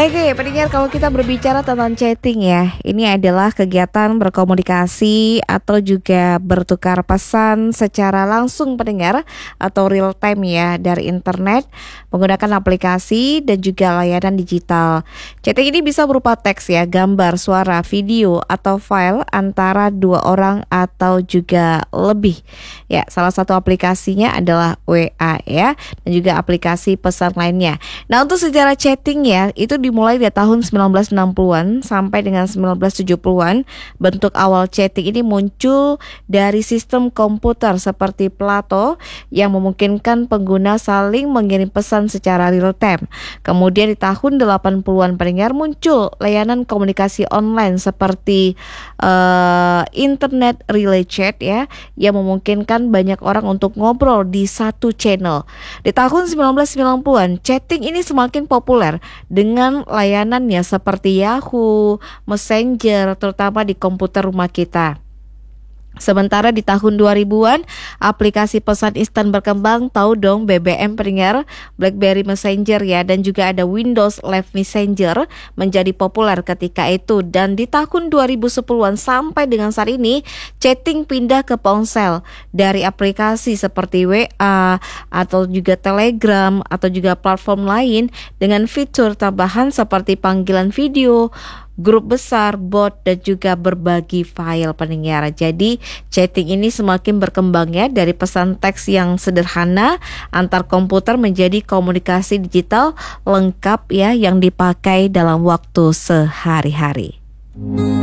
Oke, pendengar, kalau kita berbicara tentang chatting ya, ini adalah kegiatan berkomunikasi atau juga bertukar pesan secara langsung pendengar atau real time ya dari internet menggunakan aplikasi dan juga layanan digital. Chatting ini bisa berupa teks ya, gambar, suara, video atau file antara dua orang atau juga lebih. Ya, salah satu aplikasinya adalah WA ya, dan juga aplikasi pesan lainnya. Nah, untuk sejarah chatting ya, itu dimulai dari tahun 1960-an sampai dengan 1970-an. Bentuk awal chatting ini muncul dari sistem komputer seperti Plato yang memungkinkan pengguna saling mengirim pesan secara real time. Kemudian di tahun 80-an pendengar muncul layanan komunikasi online seperti internet relay chat ya, yang memungkinkan banyak orang untuk ngobrol di satu channel. Di tahun 1990-an, chatting ini semakin populer dengan layanannya seperti Yahoo, Messenger, terutama di komputer rumah kita. Sementara di tahun 2000-an, aplikasi pesan instan berkembang, tahu dong BBM pendengar, BlackBerry Messenger ya, dan juga ada Windows Live Messenger menjadi populer ketika itu. Dan di tahun 2010-an sampai dengan saat ini, chatting pindah ke ponsel dari aplikasi seperti WA atau juga Telegram atau juga platform lain dengan fitur tambahan seperti panggilan video, grup besar, bot, dan juga berbagi file pendengar. Jadi chatting ini semakin berkembang ya, dari pesan teks yang sederhana antar komputer menjadi komunikasi digital lengkap ya yang dipakai dalam waktu sehari-hari.